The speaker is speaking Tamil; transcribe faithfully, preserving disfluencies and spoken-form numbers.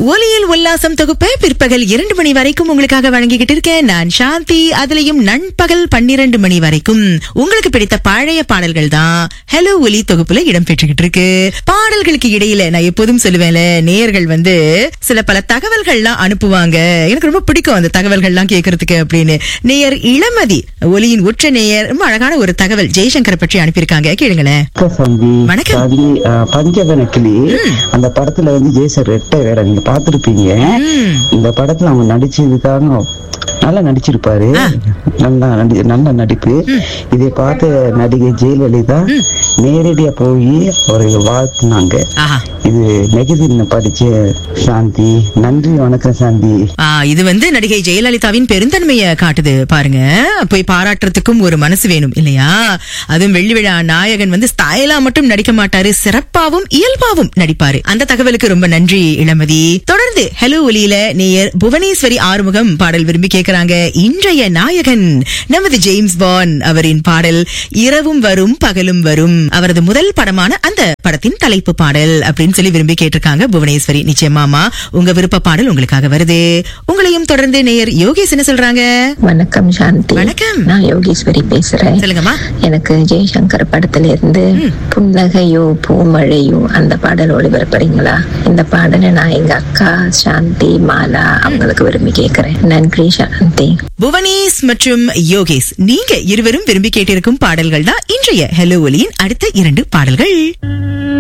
ஒலியில் உல்லாசம் தொகுப்பை பிற்பகல் இரண்டு மணி வரைக்கும் உங்களுக்காக வழங்கிக்கிட்டு இருக்கேன் நான் சாந்தி. அதுலயும் நண்பகல் பன்னிரண்டு மணி வரைக்கும் உங்களுக்கு பிடித்த பழைய பாடல்கள் தான் ஹலோ ஒலி தொகுப்புல இடம் பெற்றுக்கிட்டு இருக்கு. பாடல்களுக்கு இடையில நான் எப்போதும் சொல்லுவேன்ல, நேயர்கள் வந்து சில பல தகவல்கள்லாம் அனுப்புவாங்க. எனக்கு ரொம்ப பிடிக்கும் அந்த தகவல்கள்லாம் கேட்கறதுக்கு அப்படின்னு. நேயர் இளமதி, ஒலியின் உற்ற நேயர், ரொம்ப அழகான ஒரு தகவல் ஜெய்சங்கரை பற்றி அனுப்பியிருக்காங்க. கேளுங்களேன். வணக்கம். பஞ்சவனக்கிளி அந்த படத்துல வந்து ஜெய்சர் ரெட்டை வேற நீங்க பாத்துருப்பீங்க. இந்த படத்துல அவங்க நடிச்சதுக்காக நல்லா நடிச்சிருப்பாரு. நல்லா நல்ல நடிப்பு. இதை பார்த்த நடிகை ஜெயலலிதா நேரடியா போய் அவரை வாழ்த்துனாங்க. இது மெகசின் படிச்ச சாந்தி. நன்றி, வணக்கம் சாந்தி. இது வந்து நடிகை ஜெயலலிதாவின் பெருந்தன்மையை காட்டுது பாருங்க. போய் பாராட்டுறதுக்கும் ஒரு மனசு வேணும் இல்லையா? அதுவும் வெள்ளி விழா நாயகன் வந்து ஸ்டைலா மட்டும் நடிக்க மாட்டாரு, சிறப்பாவும் இயல்பாவும் நடிப்பாரு. அந்த தகவலுக்கு ரொம்ப நன்றி இளமதி. தொடர்ந்து ஹலோ ஒலியில நேயர் புவனேஸ்வரி ஆறுமுகம் பாடல் விரும்பி கேட்கிறாங்க. இன்றைய நாயகன் நமது ஜேம்ஸ் பாண்ட் அவரின் பாடல் இரவும் வரும் பகலும் வரும், அவரது முதல் படமான அந்த படத்தின் தலைப்பு பாடல் அப்படின்னு சொல்லி விரும்பி கேட்டிருக்காங்க புவனேஸ்வரி. நிச்சயமாமா உங்க விருப்ப பாடல் உங்களுக்காக வருது. உங்களையும் தொடர்ந்து நேயர் யோகேஷ் என்ன சொல்றாங்க? வணக்கம் சாந்தி. வணக்கம், நான் யோகேஸ்வரி பேசுறேன். சொல்லுங்கம்மா. எனக்கு ஜெய்சங்கர் படத்துல இருந்து புன்னகையோ பூமழையோ அந்த பாடல் ஒளிபரப்புறீங்களா? இந்த பாடலை நான் எங்க அக்கா சாந்தி மாலா அவங்களுக்கு விரும்பி கேட்கிறேன். நன்றி சாந்தி. புவனேஷ் மற்றும் யோகேஷ், நீங்க இருவரும் விரும்பி கேட்டிருக்கும் பாடல்கள் தான் இன்றைய ஹலோ ஒலியின் அடுத்த இரண்டு பாடல்கள்.